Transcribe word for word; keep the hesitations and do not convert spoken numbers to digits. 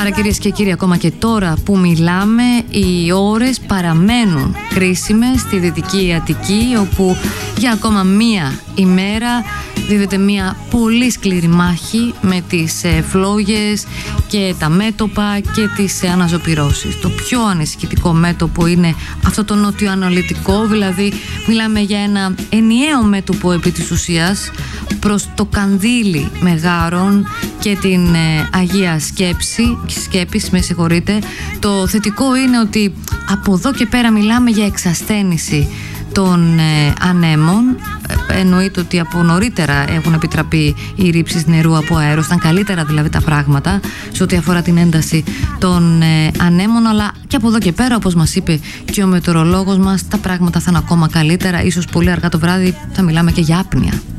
Άρα, κυρίες και κύριοι, ακόμα και τώρα που μιλάμε, οι ώρες παραμένουν κρίσιμες στη Δυτική Αττική, όπου για ακόμα μία ημέρα δίδεται μία πολύ σκληρή μάχη με τις φλόγες και τα μέτωπα και τις αναζωπυρώσεις. Το πιο ανησυχητικό μέτωπο είναι αυτό το νοτιοανατολικό, δηλαδή μιλάμε για ένα ενιαίο μέτωπο επί της ουσίας προς το Κανδύλι Μεγάρων και την ε, Αγία Σκέψη, Σκέπης, με συγχωρείτε. Το θετικό είναι ότι από εδώ και πέρα μιλάμε για εξασθένηση των ε, ανέμων. Ε, εννοείται ότι από νωρίτερα έχουν επιτραπεί οι ρήψεις νερού από αέρος, ήταν καλύτερα δηλαδή τα πράγματα σε ό,τι αφορά την ένταση των ε, ανέμων, αλλά και από εδώ και πέρα, όπως μας είπε και ο μετεωρολόγος μας, τα πράγματα θα είναι ακόμα καλύτερα. Ίσως πολύ αργά το βράδυ θα μιλάμε και για άπνοια.